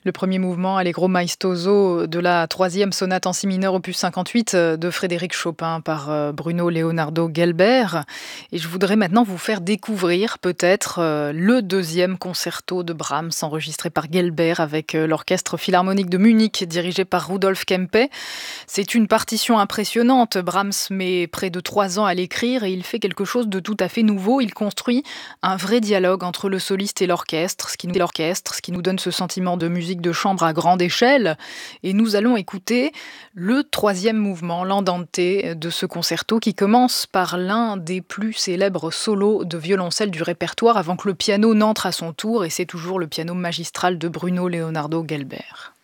Le premier mouvement, Allegro maestoso de la troisième sonate en si mineur opus 58 de Frédéric Chopin par Bruno Leonardo Gelber. Et je voudrais maintenant vous faire découvrir peut-être le deuxième concerto de Brahms enregistré par Gelber avec l'Orchestre Philharmonique de Munich dirigé par Rudolf Kempe. C'est une partition impressionnante. Brahms met près de 3 ans à l'écrire et il fait quelque chose de tout à fait nouveau. Il construit un vrai dialogue entre le soliste et l'orchestre, ce qui nous donne ce sentiment de musique de chambre à grande échelle. Et nous allons écouter le troisième mouvement, l'andante de ce concerto qui commence par l'un des plus célèbres solos de violoncelle du répertoire avant que le piano n'entre à son tour, et c'est toujours le piano magistral de Bruno Leonardo Gelber.